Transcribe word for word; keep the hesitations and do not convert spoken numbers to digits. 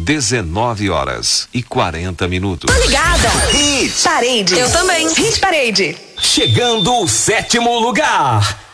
dezenove horas e quarenta minutos. Tô ligada. Hit Parade. Eu também. Hit Parade. Chegando o sétimo lugar.